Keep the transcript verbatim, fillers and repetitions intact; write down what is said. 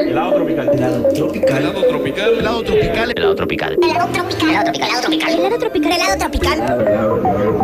Helado tropical. Helado tropical. Helado tropical. Helado tropical. Helado tropical. Helado tropical. Helado tropical. Helado tropical. Helado tropical. Helado tropical. Helado, helado, helado.